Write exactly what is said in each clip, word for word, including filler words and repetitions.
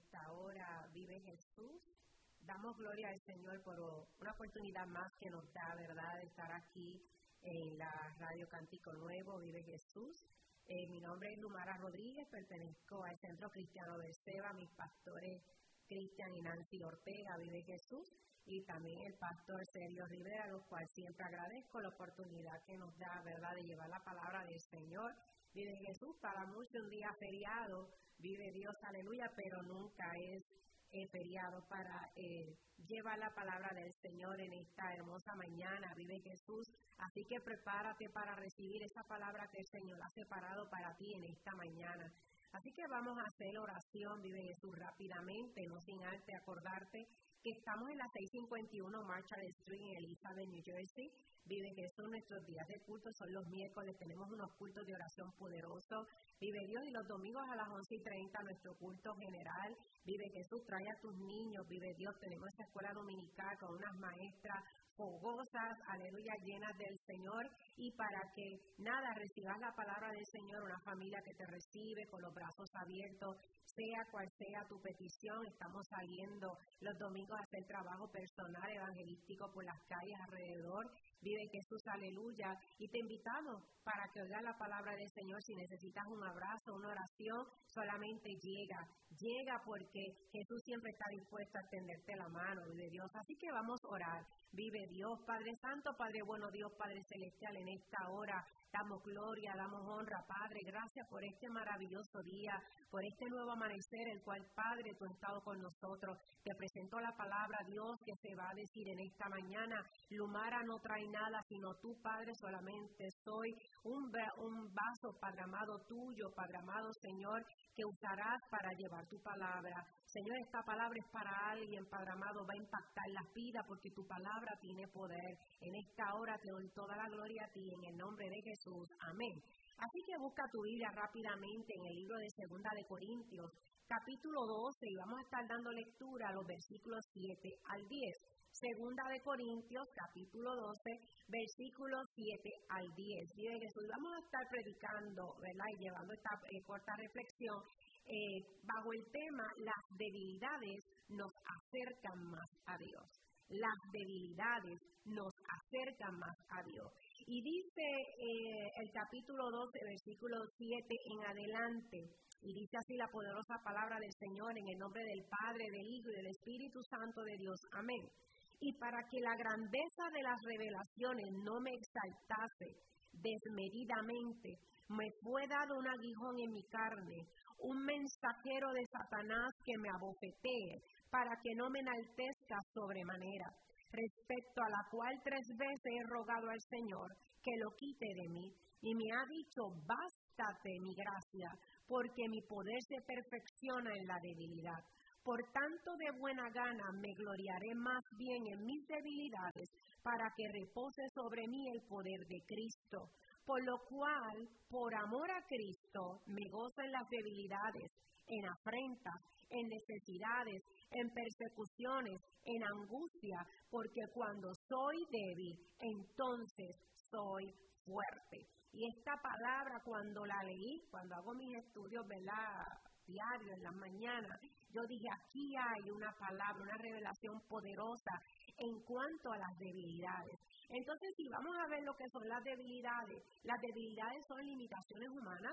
esta hora vive Jesús. Damos gloria al Señor por una oportunidad más que nos da, ¿verdad?, de estar aquí en la Radio Cántico Nuevo, Vive Jesús. Eh, mi nombre es Lumara Rodríguez, pertenezco al Centro Cristiano Berseba, mis pastores Cristian y Nancy Ortega, Vive Jesús, y también el pastor Sergio Rivera, a los cuales siempre agradezco la oportunidad que nos da, ¿verdad?, de llevar la palabra del Señor. Vive Jesús, para muchos un día feriado, vive Dios, aleluya, pero nunca es eh, feriado para eh, llevar la palabra del Señor en esta hermosa mañana. Vive Jesús, así que prepárate para recibir esa palabra que el Señor ha separado para ti en esta mañana. Así que vamos a hacer oración, Vive Jesús, rápidamente, no sin antes acordarte que estamos en la seiscientos cincuenta y uno Marshall Street en Elizabeth, New Jersey. Vive Jesús, nuestros días de culto son los miércoles, tenemos unos cultos de oración poderosos. Vive Dios, y los domingos a las once y treinta nuestro culto general. Vive Jesús, trae a tus niños. Vive Dios, tenemos esta escuela dominical con unas maestras fogosas, aleluya, llenas del Señor, y para que nada, recibas la palabra del Señor, una familia que te recibe con los brazos abiertos, sea cual sea tu petición. Estamos saliendo los domingos a hacer trabajo personal, evangelístico por las calles alrededor. Vive Jesús, aleluya, y te invitamos para que oigas la palabra del Señor. Si necesitas un abrazo, una oración, solamente llega, llega porque Jesús siempre está dispuesto a tenderte la mano, vive Dios. Así que vamos a orar. Vive Dios, Padre Santo, Padre bueno, Dios, Padre Celestial, en esta hora damos gloria, damos honra, Padre, gracias por este maravilloso día, por este nuevo amanecer, el cual, Padre, tú has estado con nosotros. Te presento la palabra, Dios, que se va a decir en esta mañana. Lumara no trae nada, sino tú, Padre, solamente soy un, un vaso, Padre amado, tuyo, Padre amado, Señor, que usarás para llevar tu palabra. Señor, esta palabra es para alguien, Padre amado, va a impactar las vidas porque tu palabra tiene poder. En esta hora te doy toda la gloria a ti, en el nombre de Jesús. Amén. Así que busca tu Biblia rápidamente en el libro de Segunda de Corintios, capítulo doce, y vamos a estar dando lectura a los versículos siete al diez. Segunda de Corintios, capítulo doce, versículos siete al diez. Vive Jesús. Vamos a estar predicando, ¿verdad?, y llevando esta eh, corta reflexión eh, bajo el tema: las debilidades nos acercan más a Dios. Las debilidades nos acercan más a Dios. Y dice eh, el capítulo doce, versículo siete en adelante, y dice así la poderosa palabra del Señor, en el nombre del Padre, del Hijo y del Espíritu Santo de Dios. Amén. Y para que la grandeza de las revelaciones no me exaltase desmedidamente, me fue dado un aguijón en mi carne, un mensajero de Satanás que me abofetee, para que no me enaltezca sobremanera, respecto a la cual tres veces he rogado al Señor que lo quite de mí, y me ha dicho: bástate mi gracia, porque mi poder se perfecciona en la debilidad. Por tanto, de buena gana me gloriaré más bien en mis debilidades, para que repose sobre mí el poder de Cristo. Por lo cual, por amor a Cristo, me gozo en las debilidades, en afrentas, en necesidades, en persecuciones, en angustia, porque cuando soy débil, entonces soy fuerte. Y esta palabra, cuando la leí, cuando hago mis estudios, ¿verdad?, diarios, en las mañanas, yo dije: aquí hay una palabra, una revelación poderosa en cuanto a las debilidades. Entonces, si vamos a ver lo que son las debilidades, las debilidades son limitaciones humanas,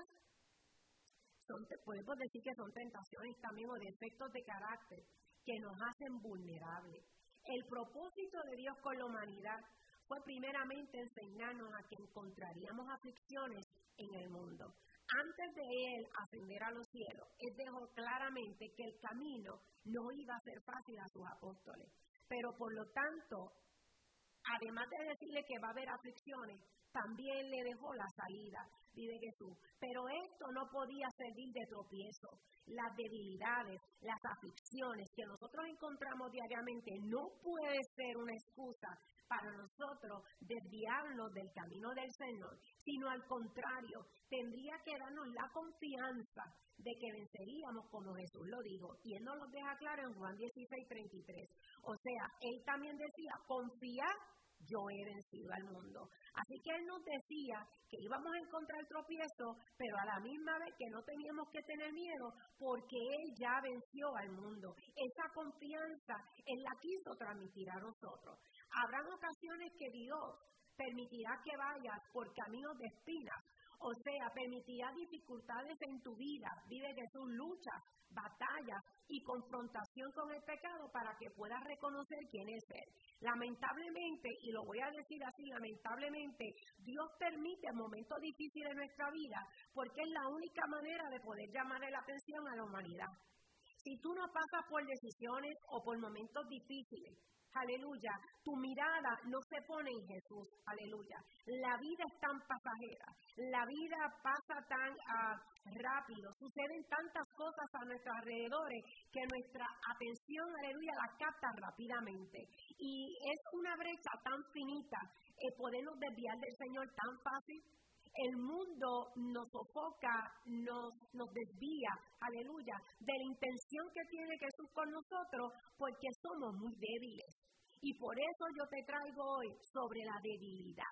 son, podemos decir que son tentaciones también o defectos de carácter que nos hacen vulnerables. El propósito de Dios con la humanidad fue primeramente enseñarnos a que encontraríamos aflicciones en el mundo. Antes de Él ascender a los cielos, Él dejó claramente que el camino no iba a ser fácil a sus apóstoles. Pero por lo tanto, además de decirle que va a haber aflicciones, también le dejó la salida, vive Jesús. Pero esto no podía servir de tropiezo. Las debilidades, las aflicciones que nosotros encontramos diariamente no puede ser una excusa para nosotros desviarnos del camino del Señor, sino al contrario, tendría que darnos la confianza de que venceríamos como Jesús lo dijo. Y Él nos lo deja claro en Juan dieciséis, treinta y tres. O sea, Él también decía: confía, yo he vencido al mundo. Así que Él nos decía que íbamos a encontrar tropiezos, pero a la misma vez que no teníamos que tener miedo porque Él ya venció al mundo. Esa confianza Él la quiso transmitir a nosotros. Habrán ocasiones que Dios permitirá que vayas por caminos de espinas, o sea, permitirá dificultades en tu vida, vive Jesús, luchas, batallas y confrontación con el pecado para que puedas reconocer quién es Él. Lamentablemente, y lo voy a decir así, lamentablemente, Dios permite momentos difíciles en nuestra vida porque es la única manera de poder llamarle la atención a la humanidad. Si tú no pasas por decisiones o por momentos difíciles, aleluya, tu mirada no se pone en Jesús, aleluya. La vida es tan pasajera, la vida pasa tan uh, rápido, suceden tantas cosas a nuestros alrededores que nuestra atención, aleluya, la capta rápidamente. Y es una brecha tan finita, eh, podernos desviar del Señor tan fácil. El mundo nos sofoca, nos, nos desvía, aleluya, de la intención que tiene Jesús con nosotros porque somos muy débiles. Y por eso yo te traigo hoy sobre la debilidad.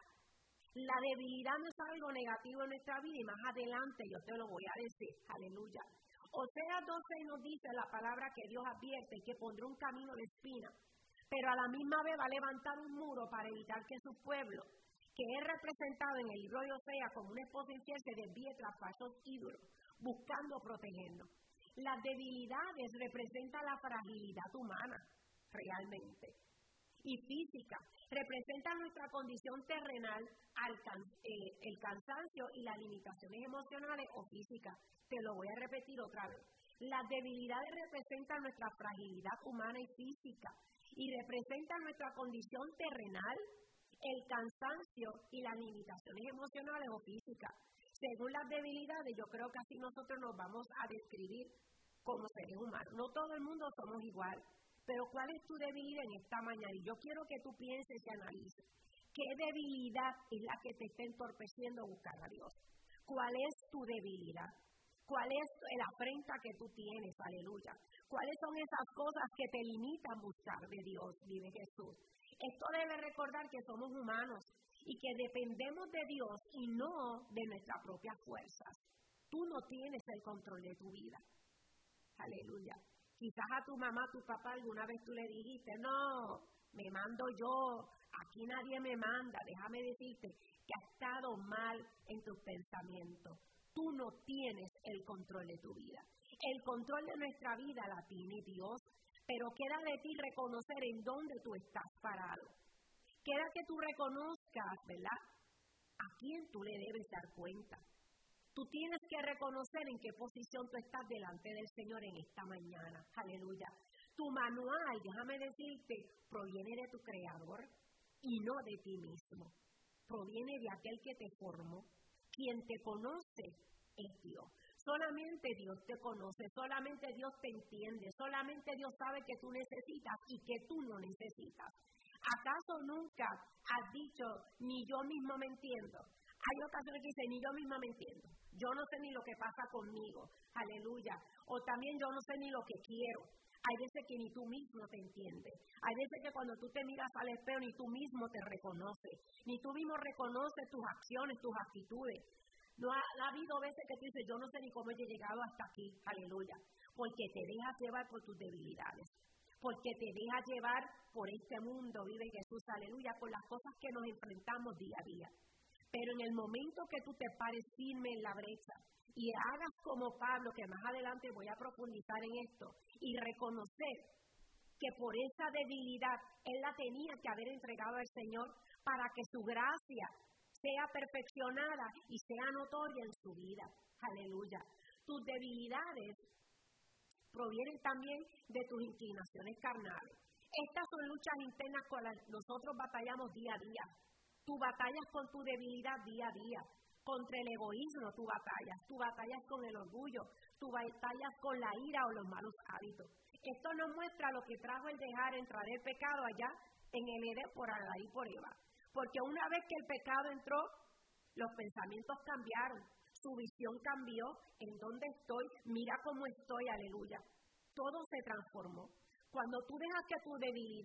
La debilidad no es algo negativo en nuestra vida y más adelante yo te lo voy a decir, aleluya. Oseas doce nos dice la palabra que Dios advierte que pondrá un camino de espina, pero a la misma vez va a levantar un muro para evitar que su pueblo, que es representado en el libro de Oseas como una esposa infiel, se desvíe tras falsos ídolos, buscando protegernos. Las debilidades representan la fragilidad humana, realmente. Y física, representa nuestra condición terrenal, alcan- eh, el cansancio y las limitaciones emocionales o físicas. Te lo voy a repetir otra vez. Las debilidades representan nuestra fragilidad humana y física y representan nuestra condición terrenal, el cansancio y las limitaciones emocionales o físicas. Según las debilidades, yo creo que así nosotros nos vamos a describir como seres humanos. No todo el mundo somos igual. Pero ¿cuál es tu debilidad en esta mañana? Y yo quiero que tú pienses y analices. ¿Qué debilidad es la que te está entorpeciendo a buscar a Dios? ¿Cuál es tu debilidad? ¿Cuál es la afrenta que tú tienes? Aleluya. ¿Cuáles son esas cosas que te limitan a buscar de Dios? Vive Jesús. Esto debe recordar que somos humanos y que dependemos de Dios y no de nuestras propias fuerzas. Tú no tienes el control de tu vida. Aleluya. Quizás a tu mamá, a tu papá, alguna vez tú le dijiste, no, me mando yo, aquí nadie me manda. Déjame decirte que has estado mal en tus pensamientos. Tú no tienes el control de tu vida. El control de nuestra vida la tiene Dios, pero queda de ti reconocer en dónde tú estás parado. Queda que tú reconozcas, ¿verdad?, a quién tú le debes dar cuenta. Tú tienes que reconocer en qué posición tú estás delante del Señor en esta mañana. Aleluya. Tu manual, déjame decirte, proviene de tu Creador y no de ti mismo. Proviene de aquel que te formó. Quien te conoce es Dios. Solamente Dios te conoce, solamente Dios te entiende, solamente Dios sabe que tú necesitas y que tú no necesitas. ¿Acaso nunca has dicho, ni yo mismo me entiendo? Hay ocasiones que dicen, ni yo misma me entiendo. Yo no sé ni lo que pasa conmigo. Aleluya. O también yo no sé ni lo que quiero. Hay veces que ni tú mismo te entiendes. Hay veces que cuando tú te miras al espejo, ni tú mismo te reconoces. Ni tú mismo reconoces tus acciones, tus actitudes. No ha, ha habido veces que tú dices, yo no sé ni cómo he llegado hasta aquí. Aleluya. Porque te dejas llevar por tus debilidades. Porque te dejas llevar por este mundo. Vive Jesús, aleluya, por las cosas que nos enfrentamos día a día. Pero en el momento que tú te pares firme en la brecha y hagas como Pablo, que más adelante voy a profundizar en esto, y reconocer que por esa debilidad él la tenía que haber entregado al Señor para que su gracia sea perfeccionada y sea notoria en su vida. Aleluya. Tus debilidades provienen también de tus inclinaciones carnales. Estas son luchas internas con las que nosotros batallamos día a día. Tú batallas con tu debilidad día a día. Contra el egoísmo tú batallas. Tú batallas con el orgullo. Tú batallas con la ira o los malos hábitos. Esto nos muestra lo que trajo el dejar entrar el pecado allá en el Edén por Adán y por Eva. Porque una vez que el pecado entró, los pensamientos cambiaron. Su visión cambió. ¿En dónde estoy? Mira cómo estoy, aleluya. Todo se transformó. Cuando tú dejas que tu debilidad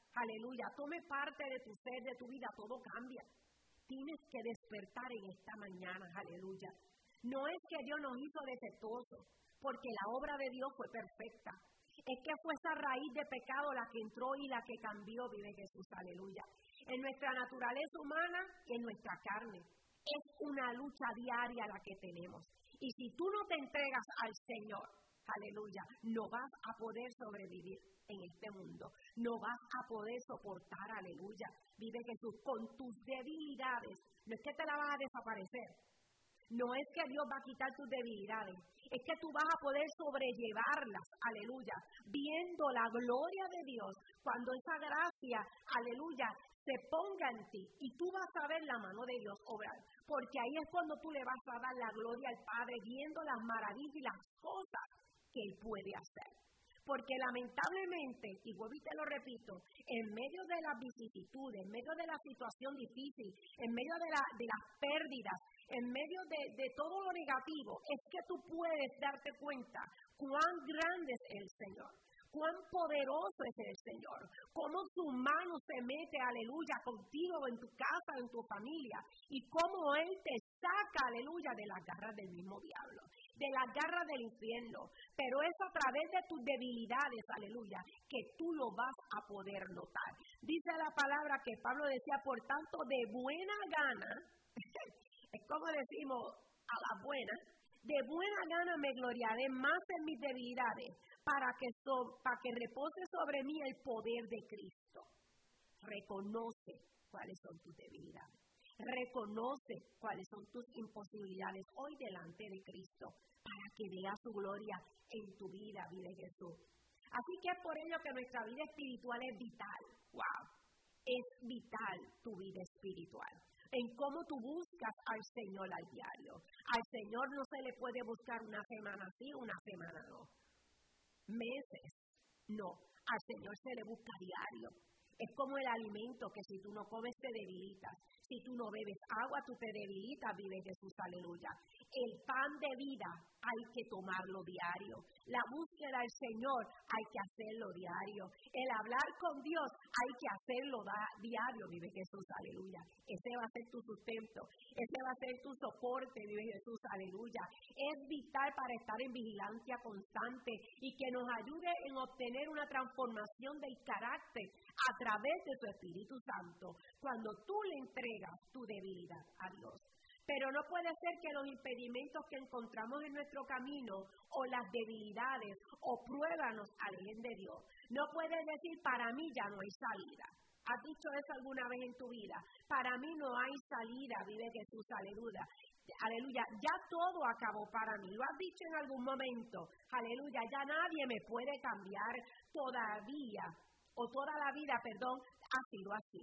aleluya, tome parte de tu ser, de tu vida, todo cambia. Tienes que despertar en esta mañana, aleluya. No es que Dios nos hizo defectuosos, porque la obra de Dios fue perfecta. Es que fue esa raíz de pecado la que entró y la que cambió, vive Jesús, aleluya. En nuestra naturaleza humana y en nuestra carne. Es una lucha diaria la que tenemos. Y si tú no te entregas al Señor, aleluya, no vas a poder sobrevivir en este mundo. No vas a poder soportar, aleluya. Vive Jesús con tus debilidades. No es que te la vas a desaparecer. No es que Dios va a quitar tus debilidades. Es que tú vas a poder sobrellevarlas, aleluya. Viendo la gloria de Dios. Cuando esa gracia, aleluya, se ponga en ti. Y tú vas a ver la mano de Dios obrar. Porque ahí es cuando tú le vas a dar la gloria al Padre. Viendo las maravillas y las cosas que Él puede hacer. Porque lamentablemente, y vuelvo y te lo repito, en medio de las vicisitudes, en medio de la situación difícil, en medio de, la, de las pérdidas, en medio de, de todo lo negativo, es que tú puedes darte cuenta cuán grande es el Señor, cuán poderoso es el Señor, cómo su mano se mete, aleluya, contigo, en tu casa, en tu familia, y cómo Él te saca, aleluya, de las garras del mismo diablo, de las garras del infierno. Pero es a través de tus debilidades, aleluya, que tú lo vas a poder notar. Dice la palabra que Pablo decía, por tanto, de buena gana, es como decimos a la buena, de buena gana me gloriaré más en mis debilidades, para que, so, para que repose sobre mí el poder de Cristo. Reconoce cuáles son tus debilidades. Reconoce cuáles son tus imposibilidades hoy delante de Cristo, para que vea su gloria en tu vida, vive Jesús. Así que es por ello que nuestra vida espiritual es vital. ¡Wow! Es vital tu vida espiritual. En cómo tú buscas al Señor al diario. Al Señor no se le puede buscar una semana sí, una semana no. Meses, no. Al Señor se le busca diario. Es como el alimento que si tú no comes te debilitas. Si tú no bebes agua, tú te debilitas, vive Jesús, aleluya. El pan de vida hay que tomarlo diario. La búsqueda del Señor hay que hacerlo diario. El hablar con Dios hay que hacerlo da- diario, vive Jesús, aleluya. Ese va a ser tu sustento. Ese va a ser tu soporte, vive Jesús, aleluya. Es vital para estar en vigilancia constante y que nos ayude en obtener una transformación del carácter a través de su Espíritu Santo, cuando tú le entregas tu debilidad a Dios. Pero no puede ser que los impedimentos que encontramos en nuestro camino, o las debilidades, o pruebas nos alejen de Dios. No puedes decir, para mí ya no hay salida. ¿Has dicho eso alguna vez en tu vida? Para mí no hay salida, vive Jesús, aleluya. Aleluya, ya todo acabó para mí. Lo has dicho en algún momento. Aleluya, ya nadie me puede cambiar todavía. O toda la vida, perdón, ha sido así.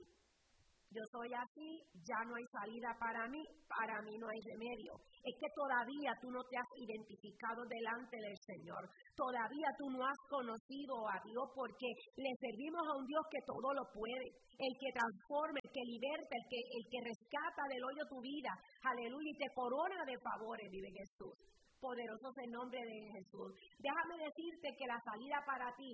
Yo soy así, ya no hay salida para mí, para mí no hay remedio. Es que todavía tú no te has identificado delante del Señor. Todavía tú no has conocido a Dios, porque le servimos a un Dios que todo lo puede. El que transforma, el que liberta, el que, el que rescata del hoyo tu vida. Aleluya, y te corona de favores, vive Jesús. Poderoso es el nombre de Jesús. Déjame decirte que la salida para ti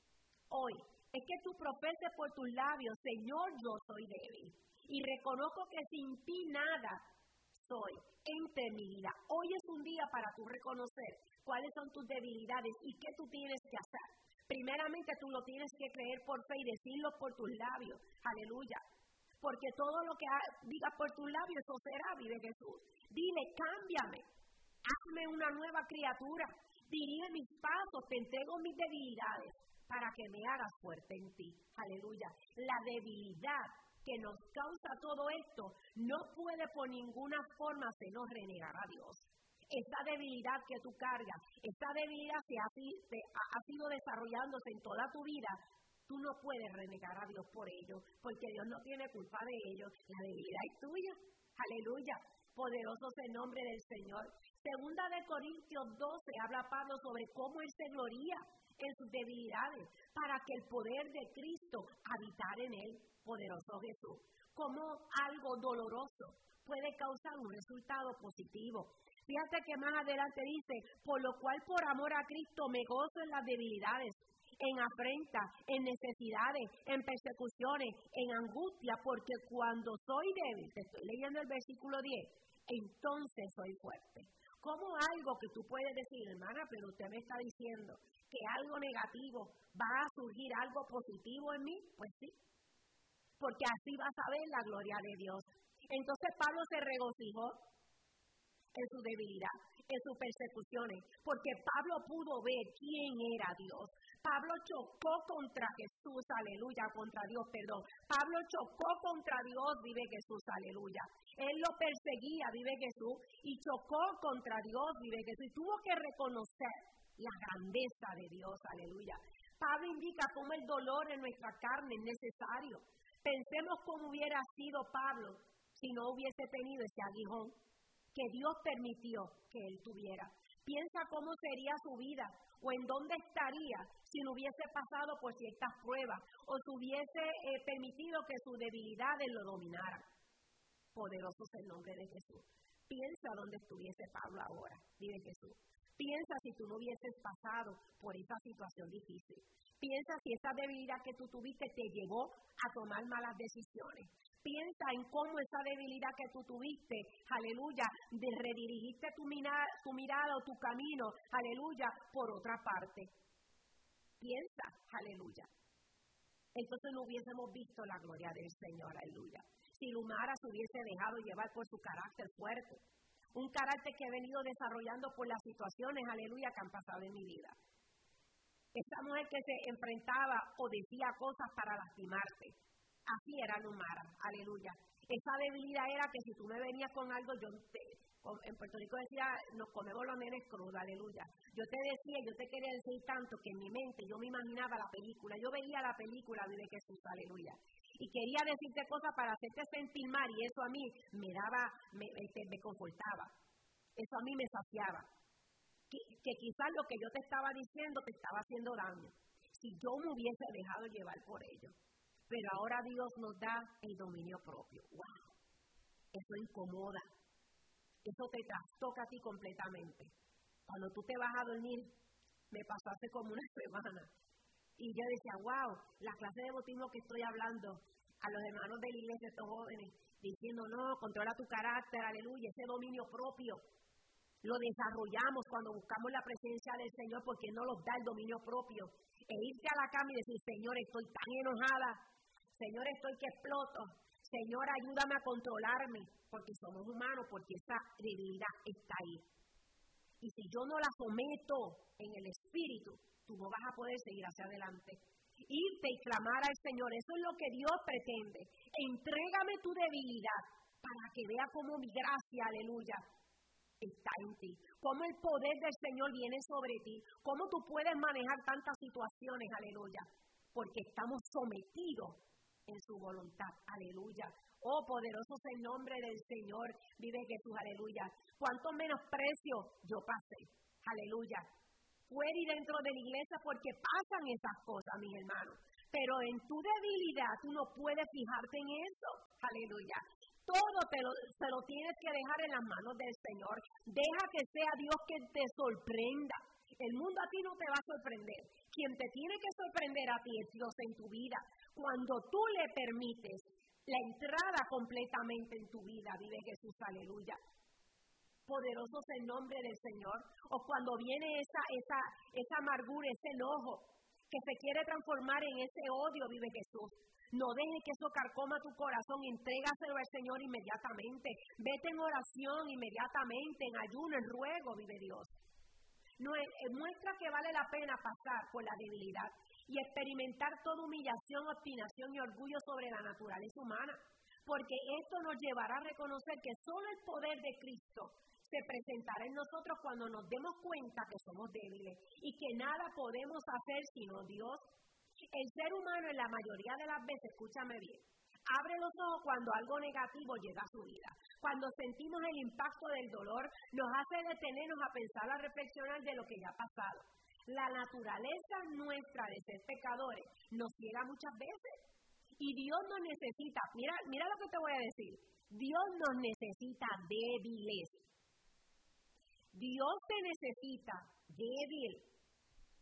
hoy es que tú profeses por tus labios, Señor, yo soy débil. Y reconozco que sin ti nada soy. Entre mi vida. Hoy es un día para tú reconocer cuáles son tus debilidades y qué tú tienes que hacer. Primeramente tú lo tienes que creer por fe y decirlo por tus labios. Aleluya. Porque todo lo que digas por tus labios, eso será, vive Jesús. Dile, cámbiame. Hazme una nueva criatura. Dirige mis pasos, te entrego mis debilidades, para que me hagas fuerte en ti. Aleluya. La debilidad que nos causa todo esto no puede por ninguna forma hacernos renegar a Dios. Esa debilidad que tú cargas, esa debilidad que ha, ha sido desarrollándose en toda tu vida, tú no puedes renegar a Dios por ello, porque Dios no tiene culpa de ello. La debilidad es tuya. Aleluya. Poderoso es el nombre del Señor. Segunda de Corintios doce habla Pablo sobre cómo Él se gloría en sus debilidades, para que el poder de Cristo habitara en él. Poderoso Jesús. Como algo doloroso puede causar un resultado positivo. Fíjate que más adelante dice, por lo cual por amor a Cristo me gozo en las debilidades, en afrenta, en necesidades, en persecuciones, en angustia, porque cuando soy débil, te estoy leyendo el versículo diez, entonces soy fuerte. ¿Cómo algo que tú puedes decir, hermana, pero usted me está diciendo que algo negativo va a surgir algo positivo en mí? Pues sí, porque así vas a ver la gloria de Dios. Entonces Pablo se regocijó en su debilidad, en sus persecuciones, porque Pablo pudo ver quién era Dios. Pablo chocó contra Jesús, aleluya, contra Dios, perdón. Pablo chocó contra Dios, vive Jesús, aleluya. Él lo perseguía, vive Jesús, y chocó contra Dios, vive Jesús, y tuvo que reconocer la grandeza de Dios, aleluya. Pablo indica cómo el dolor en nuestra carne es necesario. Pensemos cómo hubiera sido Pablo si no hubiese tenido ese aguijón que Dios permitió que él tuviera. Piensa cómo sería su vida o en dónde estaría si no hubiese pasado por ciertas pruebas o si hubiese eh, permitido que sus debilidades lo dominaran. Poderoso es el nombre de Jesús. Piensa dónde estuviese Pablo ahora, vive Jesús. Piensa si tú no hubieses pasado por esa situación difícil. Piensa si esa debilidad que tú tuviste te llevó a tomar malas decisiones. Piensa en cómo esa debilidad que tú tuviste, aleluya, de redirigiste tu mirada, tu mirada o tu camino, aleluya, por otra parte. Piensa, aleluya. Entonces no hubiésemos visto la gloria del Señor, aleluya. Si Lumara se hubiese dejado llevar por su carácter fuerte, un carácter que he venido desarrollando por las situaciones, aleluya, que han pasado en mi vida. Esa mujer que se enfrentaba o decía cosas para lastimarte. Así era Lumara, aleluya. Esa debilidad era que si tú me venías con algo, yo te, en Puerto Rico decía, nos comemos los nenes crudos, aleluya. Yo te decía, yo te quería decir tanto que en mi mente yo me imaginaba la película, yo veía la película, vive Jesús, aleluya. Y quería decirte cosas para hacerte sentir mal y eso a mí me daba, me, este, me confortaba. Eso a mí me saciaba. Que, que quizás lo que yo te estaba diciendo te estaba haciendo daño. Si yo me hubiese dejado llevar por ello. Pero ahora Dios nos da el dominio propio. ¡Wow! Eso incomoda. Eso te trastoca a ti completamente. Cuando tú te vas a dormir, me pasó hace como una semana. Y yo decía, wow, la clase de bautismo que estoy hablando a los hermanos de la iglesia, estos jóvenes, diciendo, no, controla tu carácter, aleluya, ese dominio propio. Lo desarrollamos cuando buscamos la presencia del Señor porque no nos da el dominio propio. E irte a la cama y decir, Señor, estoy tan enojada. Señor, estoy que exploto. Señor, ayúdame a controlarme. Porque somos humanos, porque esa debilidad está ahí. Y si yo no la someto en el espíritu, tú no vas a poder seguir hacia adelante. Irte y clamar al Señor, eso es lo que Dios pretende. Entrégame tu debilidad para que vea cómo mi gracia, aleluya, está en ti. Cómo el poder del Señor viene sobre ti. Cómo tú puedes manejar tantas situaciones, aleluya. Porque estamos sometidos en su voluntad, aleluya. Oh, poderoso es el nombre del Señor, vive Jesús, aleluya. Cuánto menosprecio yo pasé, aleluya. Fuera y dentro de la iglesia porque pasan esas cosas, mis hermanos. Pero en tu debilidad tú no puedes fijarte en eso, aleluya. Todo te lo, se lo tienes que dejar en las manos del Señor. Deja que sea Dios quien te sorprenda. El mundo a ti no te va a sorprender. Quien te tiene que sorprender a ti es Dios en tu vida. Cuando tú le permites la entrada completamente en tu vida, vive Jesús, aleluya. Poderoso es el nombre del Señor. O cuando viene esa, esa, esa amargura, ese enojo que se quiere transformar en ese odio, vive Jesús. No dejes que eso carcoma tu corazón, entrégaselo al Señor inmediatamente. Vete en oración inmediatamente, en ayuno, en ruego, vive Dios. No, muestra que vale la pena pasar por la debilidad y experimentar toda humillación, obstinación y orgullo sobre la naturaleza humana. Porque esto nos llevará a reconocer que solo el poder de Cristo se presentará en nosotros cuando nos demos cuenta que somos débiles y que nada podemos hacer sino Dios. El ser humano en la mayoría de las veces, escúchame bien, abre los ojos cuando algo negativo llega a su vida. Cuando sentimos el impacto del dolor, nos hace detenernos a pensar, a reflexionar de lo que ya ha pasado. La naturaleza nuestra de ser pecadores nos ciega muchas veces. Y Dios nos necesita, mira, mira lo que te voy a decir, Dios nos necesita débiles. Dios te necesita débil.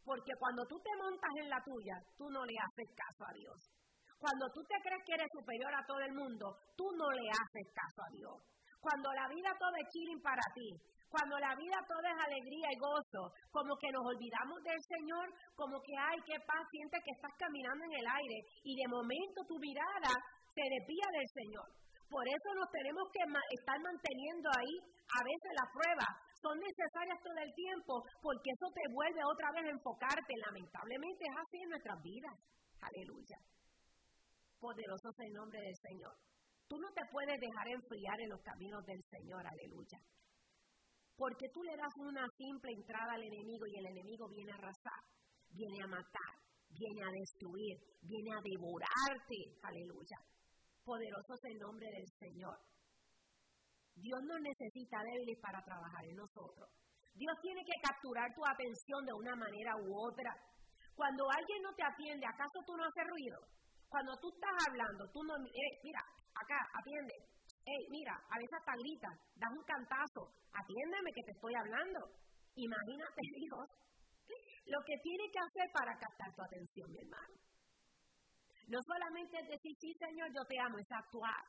Porque cuando tú te montas en la tuya, tú no le haces caso a Dios. Cuando tú te crees que eres superior a todo el mundo, tú no le haces caso a Dios. Cuando la vida todo es chilling para ti, cuando la vida todo es alegría y gozo, como que nos olvidamos del Señor, como que, ay, qué paz, sientes que estás caminando en el aire y de momento tu mirada se desvía del Señor. Por eso nos tenemos que ma- estar manteniendo ahí. A veces las pruebas son necesarias todo el tiempo porque eso te vuelve otra vez a enfocarte. Lamentablemente es así en nuestras vidas. Aleluya. Poderoso es el nombre del Señor. Tú no te puedes dejar enfriar en los caminos del Señor. Aleluya. Porque tú le das una simple entrada al enemigo y el enemigo viene a arrasar, viene a matar, viene a destruir, viene a devorarte. Aleluya. Poderoso es el nombre del Señor. Dios no necesita débiles para trabajar en nosotros. Dios tiene que capturar tu atención de una manera u otra. Cuando alguien no te atiende, ¿acaso tú no haces ruido? Cuando tú estás hablando, tú no, eh, mira, acá, atiende. Hey, mira, a veces hasta gritas, das un cantazo, atiéndeme que te estoy hablando. Imagínate Dios lo que tiene que hacer para captar tu atención, mi hermano. No solamente es decir, sí, Señor, yo te amo, es actuar.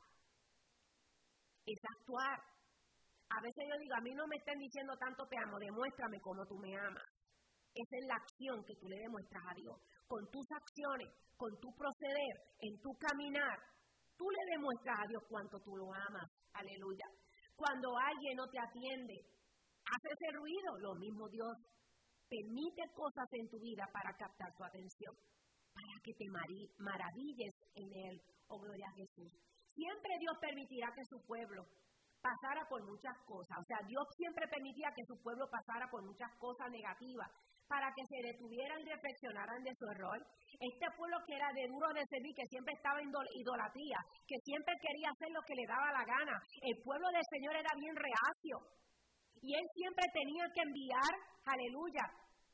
Es actuar. A veces yo digo, a mí no me estén diciendo tanto te amo, demuéstrame cómo tú me amas. Esa es la acción que tú le demuestras a Dios. Con tus acciones, con tu proceder, en tu caminar, tú le demuestras a Dios cuánto tú lo amas. Aleluya. Cuando alguien no te atiende, hace ese ruido, lo mismo Dios permite cosas en tu vida para captar tu atención, para que te maravilles en Él. Oh, gloria a Jesús. Siempre Dios permitirá que su pueblo pasara por muchas cosas. O sea, Dios siempre permitía que su pueblo pasara por muchas cosas negativas para que se detuvieran y reflexionaran de su error. Este pueblo que era de duro de servir, que siempre estaba en idolatría, que siempre quería hacer lo que le daba la gana. El pueblo del Señor era bien reacio. Y Él siempre tenía que enviar, aleluya,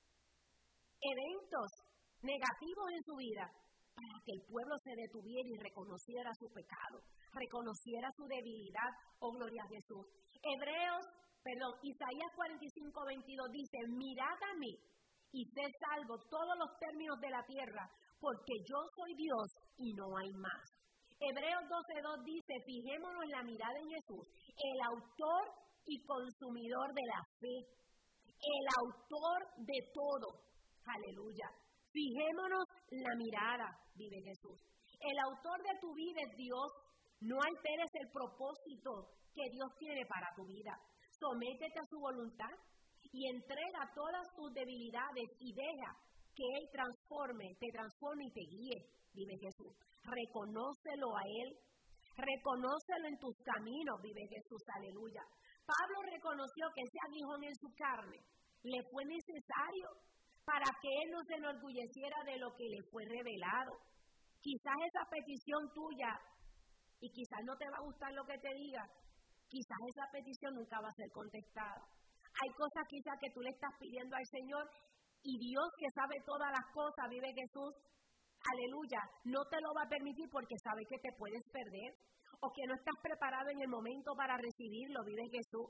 eventos negativos en su vida para que el pueblo se detuviera y reconociera su pecado, reconociera su debilidad. Oh, gloria a Jesús. Hebreos, perdón, Isaías cuarenta y cinco, veintidós dice, mirad a mí y sed salvo todos los términos de la tierra, porque yo soy Dios y no hay más. Hebreos doce, dos dice, fijémonos en la mirada en Jesús, el autor y consumidor de la fe, el autor de todo. Aleluya. Fijémonos en la mirada, vive Jesús. El autor de tu vida es Dios. No alteres el propósito que Dios tiene para tu vida. Sométete a su voluntad y entrega todas tus debilidades y deja que Él transforme, te transforme y te guíe, vive Jesús. Reconócelo a Él, reconócelo en tus caminos, vive Jesús, aleluya. Pablo reconoció que ese aguijón en su carne le fue necesario para que Él no se enorgulleciera de lo que le fue revelado. Quizás esa petición tuya, y quizás no te va a gustar lo que te diga, quizás esa petición nunca va a ser contestada. Hay cosas quizás que tú le estás pidiendo al Señor y Dios que sabe todas las cosas, vive Jesús, aleluya, no te lo va a permitir porque sabe que te puedes perder o que no estás preparado en el momento para recibirlo, vive Jesús.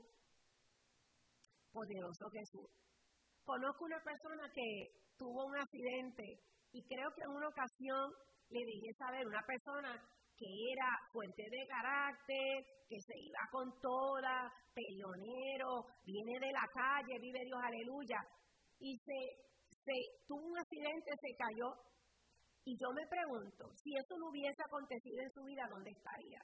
Poderoso Jesús. Conozco una persona que tuvo un accidente y creo que en una ocasión le dije saber, una persona que era fuerte de carácter, que se iba con toda, peleonero, viene de la calle, vive Dios, aleluya, y se, se tuvo un accidente, se cayó, y yo me pregunto, si eso no hubiese acontecido en su vida, ¿dónde estaría?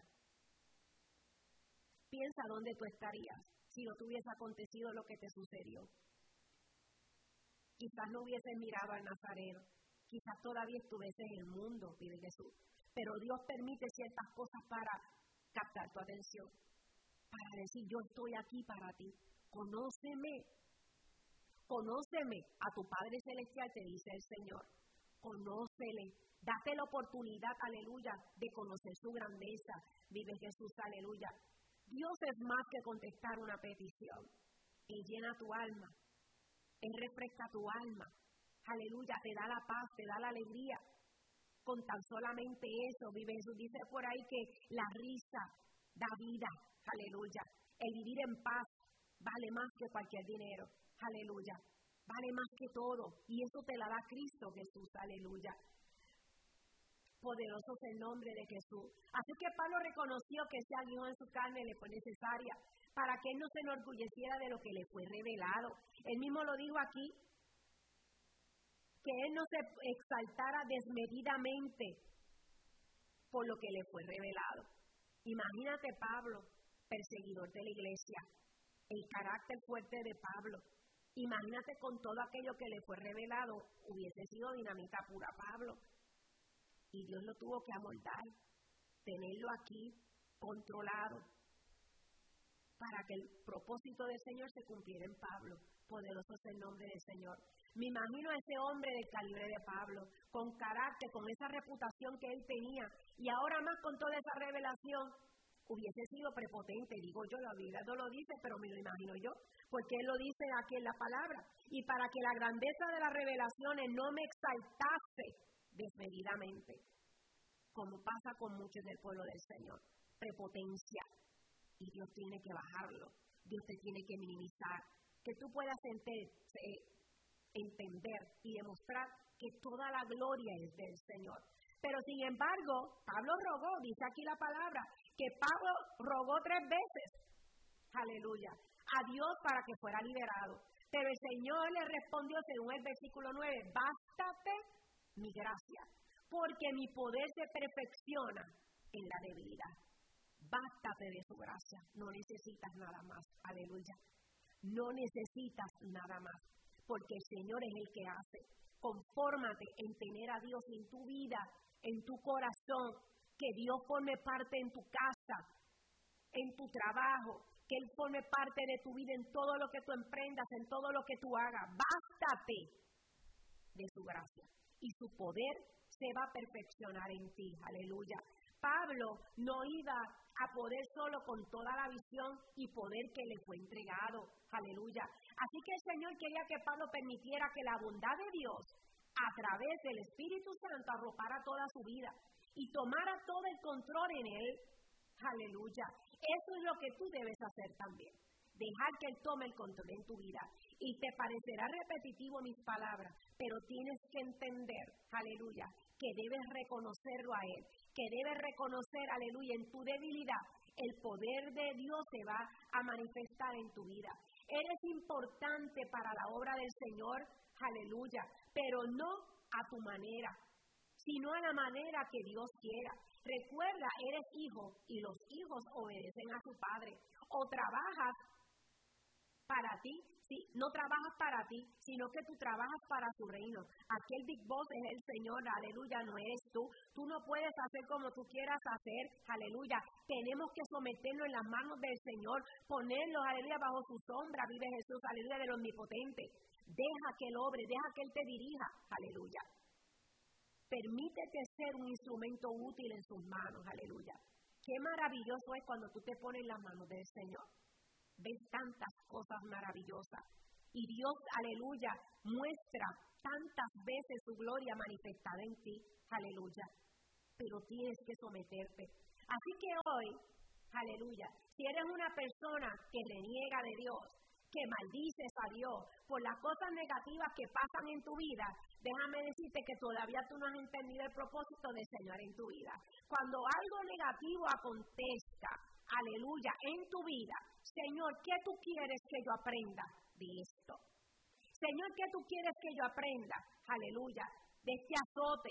Piensa dónde tú estarías, si no te hubiese acontecido lo que te sucedió. Quizás no hubieses mirado al Nazareno, quizás todavía estuvieses en el mundo, vive Jesús. Pero Dios permite ciertas cosas para captar tu atención, para decir, yo estoy aquí para ti, conóceme, conóceme, a tu Padre Celestial te dice el Señor, conócele, date la oportunidad, aleluya, de conocer su grandeza, vive Jesús, aleluya. Dios es más que contestar una petición, Él llena tu alma, Él refresca tu alma, aleluya, te da la paz, te da la alegría. Con tan solamente eso, vive Jesús. Dice por ahí que la risa da vida, aleluya. El vivir en paz vale más que cualquier dinero, aleluya. vale más que todo, y eso te la da Cristo Jesús, aleluya. Poderoso es el nombre de Jesús. Así que Pablo reconoció que ese aguijón en su carne le fue necesaria para que él no se enorgulleciera de lo que le fue revelado. Él mismo lo dijo aquí, que él no se exaltara desmedidamente por lo que le fue revelado. Imagínate Pablo, perseguidor de la iglesia, el carácter fuerte de Pablo. Imagínate con todo aquello que le fue revelado, hubiese sido dinamita pura Pablo. Y Dios lo tuvo que amoldar, tenerlo aquí, controlado, para que el propósito del Señor se cumpliera en Pablo. Poderoso es el nombre del Señor. Me imagino a ese hombre del calibre de Pablo, con carácter, con esa reputación que él tenía, y ahora más con toda esa revelación, hubiese sido prepotente. Digo yo, la Biblia no lo dice, pero me lo imagino yo, porque él lo dice aquí en la palabra. Y para que la grandeza de las revelaciones no me exaltase desmedidamente, como pasa con muchos del pueblo del Señor, prepotencia, y Dios tiene que bajarlo, Dios te tiene que minimizar, que tú puedas enter, eh, entender y demostrar que toda la gloria es del Señor. Pero sin embargo, Pablo rogó, dice aquí la palabra, que Pablo rogó tres veces, aleluya, a Dios para que fuera liberado. Pero el Señor le respondió según el versículo nueve, bástate mi gracia, porque mi poder se perfecciona en la debilidad. Bástate de su gracia, no necesitas nada más, aleluya. No necesitas nada más, porque el Señor es el que hace. Confórmate en tener a Dios en tu vida, en tu corazón, que Dios forme parte en tu casa, en tu trabajo, que Él forme parte de tu vida en todo lo que tú emprendas, en todo lo que tú hagas. Bástate de su gracia y su poder se va a perfeccionar en ti, aleluya. Pablo no iba a poder solo con toda la visión y poder que le fue entregado, aleluya. Así que el Señor quería que Pablo permitiera que la bondad de Dios a través del Espíritu Santo arropara toda su vida y tomara todo el control en él, aleluya. Eso es lo que tú debes hacer también, dejar que Él tome el control en tu vida. Y te parecerá repetitivo mis palabras, pero tienes que entender, aleluya, que debes reconocerlo a Él, que debes reconocer, aleluya, en tu debilidad, el poder de Dios se va a manifestar en tu vida. Eres importante para la obra del Señor, aleluya, pero no a tu manera, sino a la manera que Dios quiera. Recuerda, eres hijo y los hijos obedecen a su padre. O trabajas para ti, sí, no trabajas para ti, sino que tú trabajas para su reino. Aquí el Big Boss es el Señor, aleluya, no eres tú. Tú no puedes hacer como tú quieras hacer, aleluya. Tenemos que someternos en las manos del Señor, ponerlos, aleluya, bajo su sombra, vive Jesús, aleluya, del Omnipotente. Deja que Él obre, deja que Él te dirija, aleluya. Permítete ser un instrumento útil en sus manos, aleluya. Qué maravilloso es cuando tú te pones en las manos del Señor. Ves tantas cosas maravillosas. Y Dios, aleluya, muestra tantas veces su gloria manifestada en ti, aleluya. Pero tienes que someterte. Así que hoy, aleluya, si eres una persona que reniega de Dios, que maldices a Dios por las cosas negativas que pasan en tu vida, déjame decirte que todavía tú no has entendido el propósito del Señor en tu vida. Cuando algo negativo acontezca, aleluya, en tu vida, Señor, ¿qué tú quieres que yo aprenda de esto? Señor, ¿qué tú quieres que yo aprenda? Aleluya, de este azote.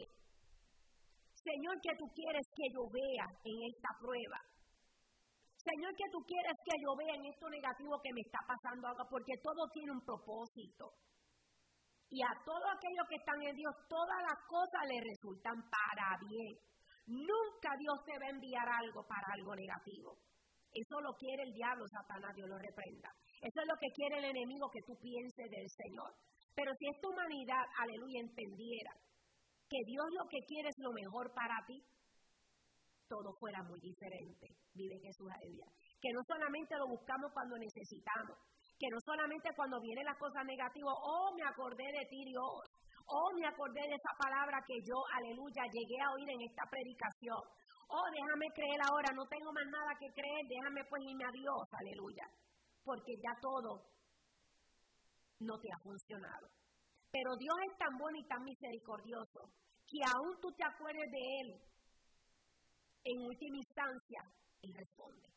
Señor, ¿qué tú quieres que yo vea en esta prueba? Señor, ¿qué tú quieres que yo vea en esto negativo que me está pasando ahora? Porque todo tiene un propósito. Y a todos aquellos que están en Dios, todas las cosas les resultan para bien. Nunca Dios te va a enviar algo para algo negativo. Eso lo quiere el diablo, Satanás, Dios lo reprenda. Eso es lo que quiere el enemigo, que tú pienses del Señor. Pero si esta humanidad, aleluya, entendiera que Dios lo que quiere es lo mejor para ti, todo fuera muy diferente. Vive Jesús, aleluya. Que no solamente lo buscamos cuando necesitamos, que no solamente cuando vienen las cosas negativas, oh, me acordé de ti, Dios, oh, me acordé de esa palabra que yo, aleluya, llegué a oír en esta predicación, oh, déjame creer ahora, no tengo más nada que creer, déjame pues irme a Dios, aleluya, porque ya todo no te ha funcionado. Pero Dios es tan bueno y tan misericordioso que aún tú te acuerdes de Él, en última instancia, Él responde.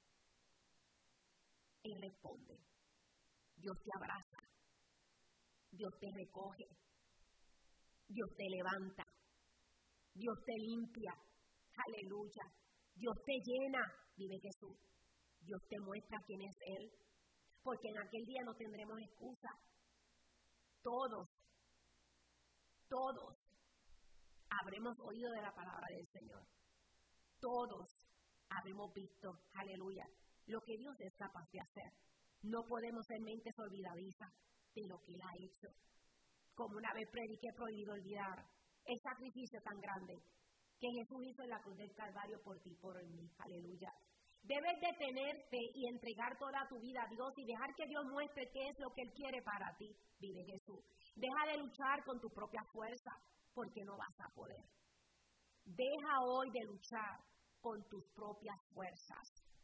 Él responde. Dios te abraza. Dios te recoge. Dios te levanta. Dios te limpia. Aleluya. Dios te llena, vive Jesús. Dios te muestra quién es Él. Porque en aquel día no tendremos excusa. Todos, todos habremos oído de la palabra del Señor. Todos habremos visto, aleluya, lo que Dios es capaz de hacer. No podemos ser mentes olvidadizas de lo que Él ha hecho. Como una vez prediqué, prohibido olvidar el sacrificio tan grande que Jesús hizo en la cruz del Calvario por ti, por mí, aleluya. Debes detenerte y entregar toda tu vida a Dios y dejar que Dios muestre qué es lo que Él quiere para ti, vive Jesús. Deja de luchar con tu propia fuerza, porque no vas a poder. Deja hoy de luchar con tus propias fuerzas.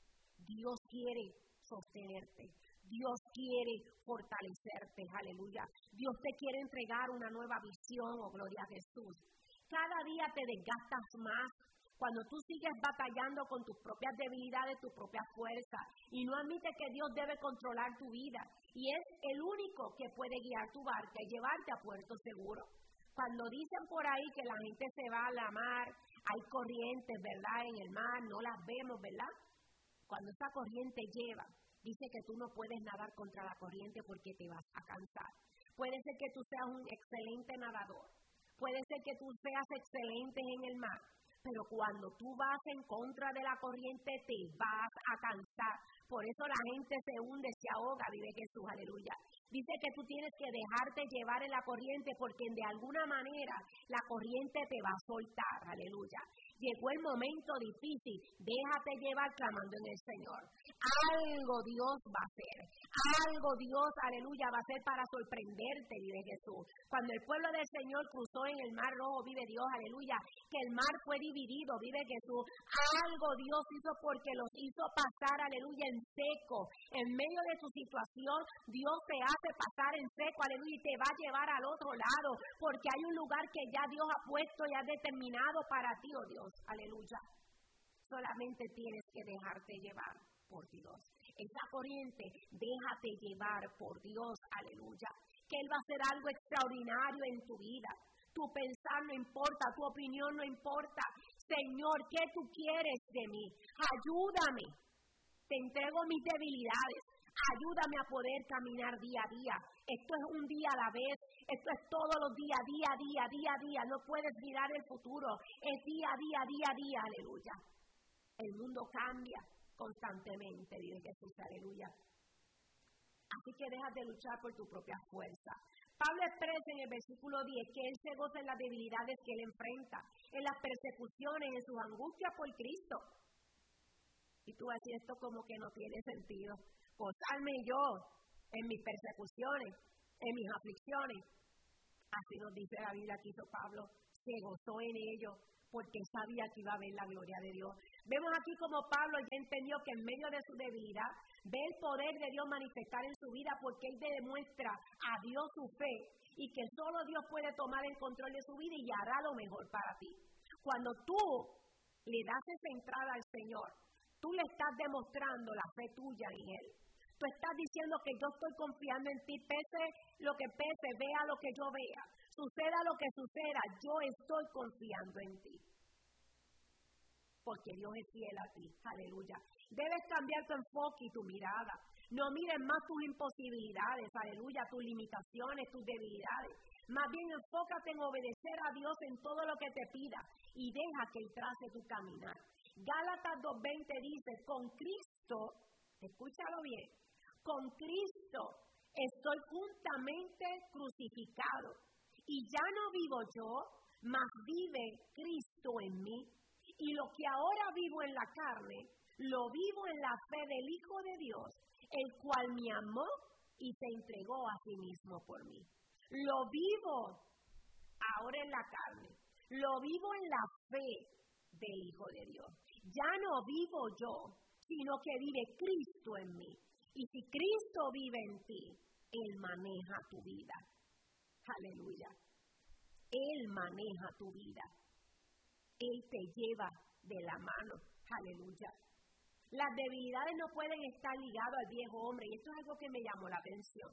Dios quiere sostenerte. Dios quiere fortalecerte, aleluya. Dios te quiere entregar una nueva visión, oh gloria a Jesús. Cada día te desgastas más cuando tú sigues batallando con tus propias debilidades, tu propia fuerza, y no admites que Dios debe controlar tu vida. Y es el único que puede guiar tu barca y llevarte a puerto seguro. Cuando dicen por ahí que la gente se va a la mar, hay corrientes, ¿verdad? En el mar, no las vemos, ¿verdad? Cuando esa corriente lleva, dice que tú no puedes nadar contra la corriente porque te vas a cansar. Puede ser que tú seas un excelente nadador, puede ser que tú seas excelente en el mar, pero cuando tú vas en contra de la corriente te vas a cansar. Por eso la gente se hunde, se ahoga, vive Jesús, aleluya. Dice que tú tienes que dejarte llevar en la corriente porque de alguna manera la corriente te va a soltar, aleluya. Llegó el momento difícil, déjate llevar clamando en el Señor. Algo Dios va a hacer, algo Dios, aleluya, va a hacer para sorprenderte, vive Jesús. Cuando el pueblo del Señor cruzó en el mar rojo, vive Dios, aleluya, que el mar fue dividido, vive Jesús. Algo Dios hizo porque los hizo pasar, aleluya, en seco. En medio de tu situación, Dios te hace pasar en seco, aleluya, y te va a llevar al otro lado, porque hay un lugar que ya Dios ha puesto y ha determinado para ti, oh Dios, aleluya. Solamente tienes que dejarte llevar por Dios. Esa corriente, déjate llevar por Dios, aleluya. Que Él va a hacer algo extraordinario en tu vida. Tu pensar no importa, tu opinión no importa. Señor, ¿qué tú quieres de mí? Ayúdame. Te entrego mis debilidades. Ayúdame a poder caminar día a día. Esto es un día a la vez. Esto es todos los días, día a día, día a día. No puedes mirar el futuro. Es día a día, día a día, aleluya. El mundo cambia constantemente, dice Jesús, aleluya. Así que dejas de luchar por tu propia fuerza. Pablo expresa en el versículo diez que él se goza en las debilidades que él enfrenta, en las persecuciones, en sus angustias por Cristo. Y tú vas a decir, esto como que no tiene sentido. Gozarme yo en mis persecuciones, en mis aflicciones. Así nos dice la Biblia que hizo Pablo, se gozó en ello porque sabía que iba a ver la gloria de Dios. Vemos aquí como Pablo ya entendió que en medio de su debilidad ve el poder de Dios manifestar en su vida porque él demuestra a Dios su fe y que solo Dios puede tomar el control de su vida y hará lo mejor para ti. Cuando tú le das esa entrada al Señor, tú le estás demostrando la fe tuya en Él. Tú estás diciendo que yo estoy confiando en ti, pese lo que pese, vea lo que yo vea, suceda lo que suceda, yo estoy confiando en ti. Porque Dios es fiel a ti, aleluya. Debes cambiar tu enfoque y tu mirada. No mires más tus imposibilidades, aleluya, tus limitaciones, tus debilidades. Más bien enfócate en obedecer a Dios en todo lo que te pida y deja que Él trace tu caminar. Gálatas dos veinte dice, con Cristo, escúchalo bien, con Cristo estoy juntamente crucificado y ya no vivo yo, mas vive Cristo en mí. Y lo que ahora vivo en la carne, lo vivo en la fe del Hijo de Dios, el cual me amó y se entregó a sí mismo por mí. Lo vivo ahora en la carne, lo vivo en la fe del Hijo de Dios. Ya no vivo yo, sino que vive Cristo en mí. Y si Cristo vive en ti, Él maneja tu vida. Aleluya. Él maneja tu vida. Él te lleva de la mano. Aleluya. Las debilidades no pueden estar ligadas al viejo hombre, y esto es algo que me llamó la atención.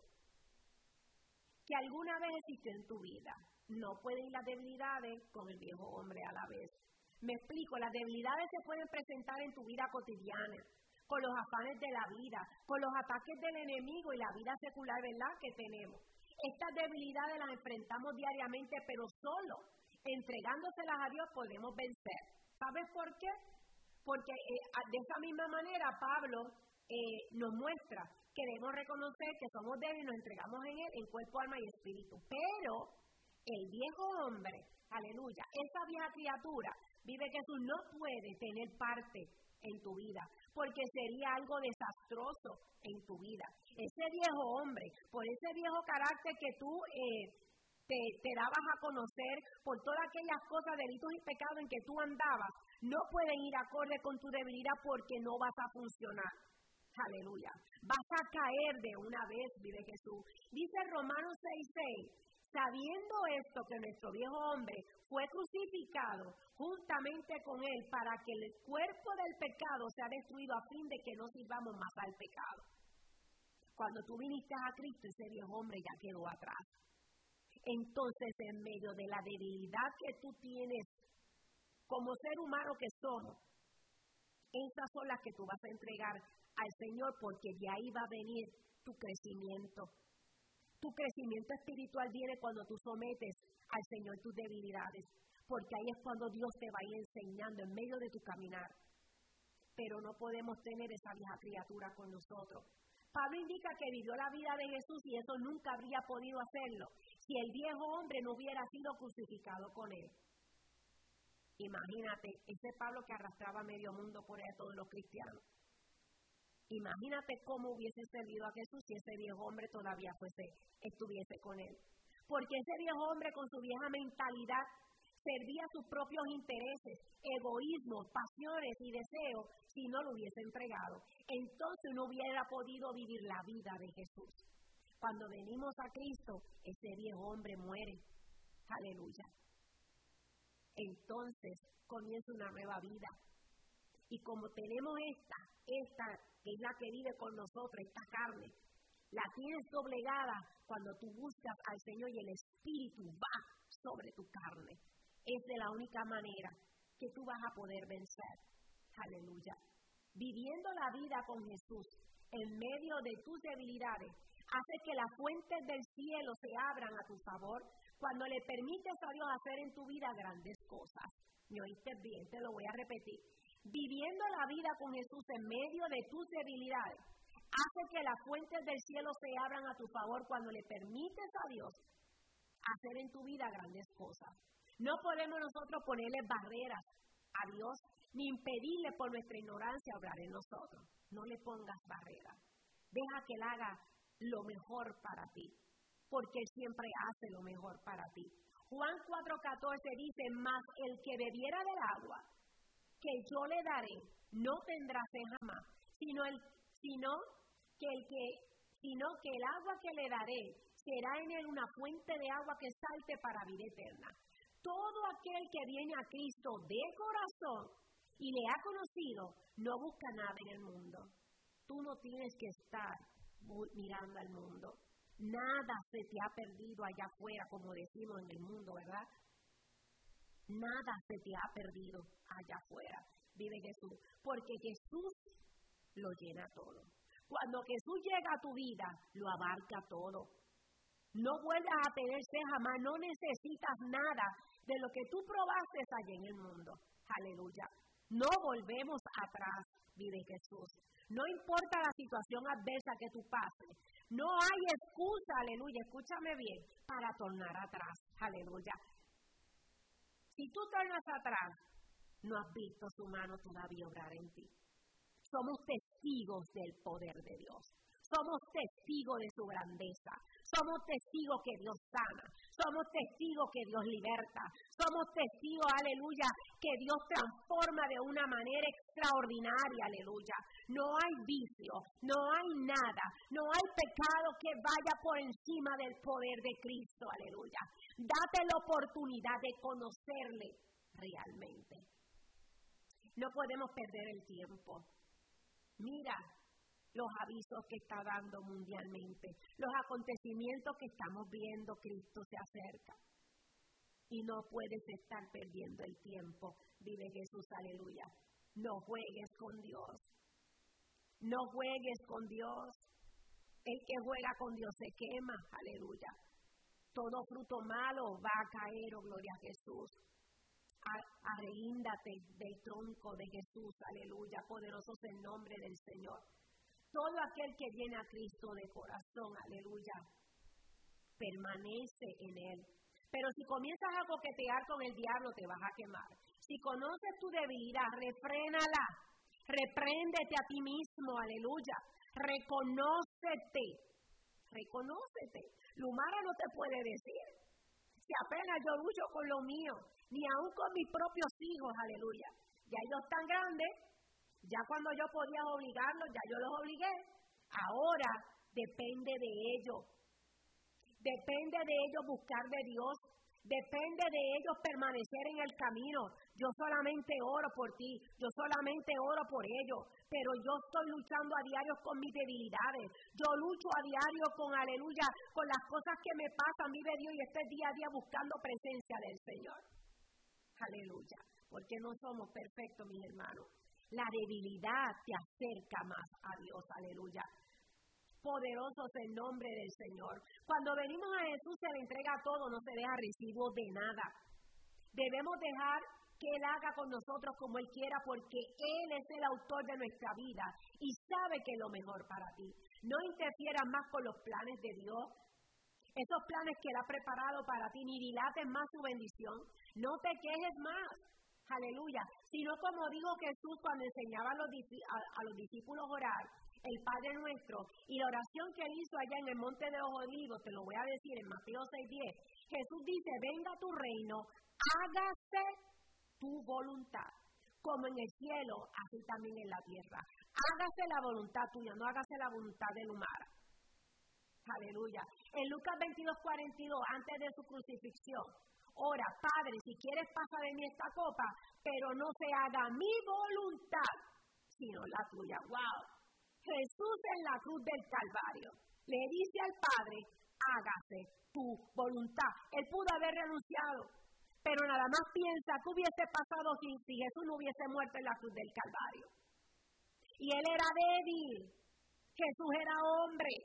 Que alguna vez existió en tu vida. No pueden ir las debilidades con el viejo hombre a la vez. Me explico, las debilidades se pueden presentar en tu vida cotidiana, con los afanes de la vida, con los ataques del enemigo y la vida secular, ¿verdad?, que tenemos. Estas debilidades las enfrentamos diariamente, pero solo entregándoselas a Dios podemos vencer. ¿Sabes por qué? Porque eh, de esa misma manera Pablo eh, nos muestra que debemos reconocer que somos débiles y nos entregamos en Él, en cuerpo, alma y espíritu. Pero el viejo hombre, aleluya, esa vieja criatura, vive Jesús, no puede tener parte en tu vida, porque sería algo desastroso en tu vida. Ese viejo hombre, por ese viejo carácter que tú eh, te, te dabas a conocer, por todas aquellas cosas, delitos y pecados en que tú andabas, no pueden ir acorde con tu debilidad porque no vas a funcionar. Aleluya. Vas a caer de una vez, vive Jesús. Dice Romanos seis seis, sabiendo esto, que nuestro viejo hombre fue crucificado juntamente con él para que el cuerpo del pecado sea destruido a fin de que no sirvamos más al pecado. Cuando tú viniste a Cristo, ese viejo hombre ya quedó atrás. Entonces, en medio de la debilidad que tú tienes como ser humano que somos, esas son las que tú vas a entregar al Señor, porque de ahí va a venir tu crecimiento. Tu crecimiento espiritual viene cuando tú sometes al Señor tus debilidades, porque ahí es cuando Dios te va a ir enseñando en medio de tu caminar. Pero no podemos tener esa vieja criatura con nosotros. Pablo indica que vivió la vida de Jesús y eso nunca habría podido hacerlo si el viejo hombre no hubiera sido crucificado con él. Imagínate, ese Pablo que arrastraba medio mundo por ahí a todos los cristianos. Imagínate cómo hubiese servido a Jesús si ese viejo hombre todavía fuese, estuviese con él. Porque ese viejo hombre con su vieja mentalidad servía sus propios intereses, egoísmos, pasiones y deseos si no lo hubiese entregado. Entonces no hubiera podido vivir la vida de Jesús. Cuando venimos a Cristo, ese viejo hombre muere. Aleluya. Entonces comienza una nueva vida. Y como tenemos esta, esta que es la que vive con nosotros, esta carne, la tienes doblegada cuando tú buscas al Señor y el Espíritu va sobre tu carne. Es de la única manera que tú vas a poder vencer. Aleluya. Viviendo la vida con Jesús en medio de tus debilidades, hace que las fuentes del cielo se abran a tu favor cuando le permites a Dios hacer en tu vida grandes cosas. ¿Me oíste bien? Te lo voy a repetir. Viviendo la vida con Jesús en medio de tus debilidades, hace que las fuentes del cielo se abran a tu favor cuando le permites a Dios hacer en tu vida grandes cosas. No podemos nosotros ponerle barreras a Dios, ni impedirle por nuestra ignorancia obrar en nosotros. No le pongas barreras. Deja que Él haga lo mejor para ti, porque Él siempre hace lo mejor para ti. Juan cuatro catorce dice, mas el que bebiera del agua que yo le daré, no tendrá sed jamás, sino, el, sino, que el que, sino que el agua que le daré será en él una fuente de agua que salte para vida eterna. Todo aquel que viene a Cristo de corazón y le ha conocido, no busca nada en el mundo. Tú no tienes que estar mirando al mundo. Nada se te ha perdido allá afuera, como decimos en el mundo, ¿verdad? Nada se te ha perdido allá afuera, vive Jesús, porque Jesús lo llena todo. Cuando Jesús llega a tu vida, lo abarca todo. No vuelvas a tener sed jamás, no necesitas nada de lo que tú probaste allá en el mundo. Aleluya. No volvemos atrás, vive Jesús. No importa la situación adversa que tú pases, no hay excusa, aleluya, escúchame bien, para tornar atrás, aleluya. Si tú tornas atrás, no has visto su mano todavía obrar en ti. Somos testigos del poder de Dios. Somos testigos de su grandeza. Somos testigos que Dios sana. Somos testigos que Dios liberta. Somos testigos, aleluya, que Dios transforma de una manera extraordinaria, aleluya. No hay vicio, no hay nada, no hay pecado que vaya por encima del poder de Cristo, aleluya. Date la oportunidad de conocerle realmente. No podemos perder el tiempo. Mira los avisos que está dando mundialmente, los acontecimientos que estamos viendo. Cristo se acerca y no puedes estar perdiendo el tiempo. Vive Jesús, aleluya. No juegues con Dios, no juegues con Dios. El que juega con Dios se quema, aleluya. Todo fruto malo va a caer, oh gloria a Jesús. Arreíndate del tronco de Jesús, aleluya. Poderoso es el nombre del Señor. Todo aquel que viene a Cristo de corazón, aleluya, permanece en Él. Pero si comienzas a coquetear con el diablo, te vas a quemar. Si conoces tu debilidad, refrénala. Repréndete a ti mismo, aleluya. Reconócete. Reconócete. Lumara no te puede decir: si apenas yo lucho con lo mío, ni aún con mis propios hijos, aleluya. Ya ellos están grandes. Ya cuando yo podía obligarlos, ya yo los obligué. Ahora depende de ellos. Depende de ellos buscar de Dios. Depende de ellos permanecer en el camino. Yo solamente oro por ti. Yo solamente oro por ellos. Pero yo estoy luchando a diario con mis debilidades. Yo lucho a diario con, aleluya, con las cosas que me pasan. Vive Dios y estoy día a día buscando presencia del Señor. Aleluya. Porque no somos perfectos, mis hermanos. La debilidad te acerca más a Dios, aleluya. Poderoso es el nombre del Señor. Cuando venimos a Jesús, se le entrega todo, no se deja recibo de nada. Debemos dejar que Él haga con nosotros como Él quiera, porque Él es el autor de nuestra vida y sabe que es lo mejor para ti. No interfieras más con los planes de Dios. Esos planes que Él ha preparado para ti, ni dilates más su bendición. No te quejes más. Aleluya, sino como dijo Jesús cuando enseñaba a los, a, a los discípulos a orar, el Padre Nuestro, y la oración que Él hizo allá en el Monte de los Olivos, te lo voy a decir en Mateo seis diez, Jesús dice: venga tu reino, hágase tu voluntad, como en el cielo, así también en la tierra. Hágase la voluntad tuya, no hágase la voluntad del humano. Aleluya. En Lucas veintidós cuarenta y dos, antes de su crucifixión, ora: Padre, si quieres pasa de mí esta copa, pero no se haga mi voluntad, sino la tuya. ¡Wow! Jesús en la cruz del Calvario le dice al Padre: hágase tu voluntad. Él pudo haber renunciado, pero nada más piensa que hubiese pasado si, si Jesús no hubiese muerto en la cruz del Calvario. Y Él era débil, Jesús era hombre.